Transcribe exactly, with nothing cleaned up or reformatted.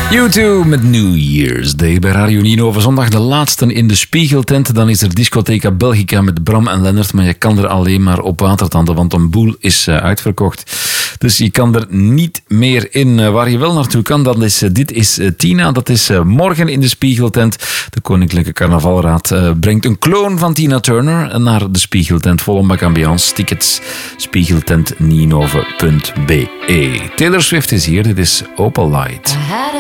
U twee met New Year's Day bij Radio Ninove. Zondag de laatste in de Spiegeltent. Dan is er Discotheca Belgica met Bram en Lennart. Maar je kan er alleen maar op watertanden, want een boel is uh, uitverkocht. Dus je kan er niet meer in. Uh, waar je wel naartoe kan, dan is uh, dit is uh, Tina. Dat is uh, morgen in de Spiegeltent. De Koninklijke Carnavalraad uh, brengt een kloon van Tina Turner naar de Spiegeltent. Vol een bak ambiance. Tickets spiegeltent ninove punt be. Taylor Swift is hier. Dit is Opal Light.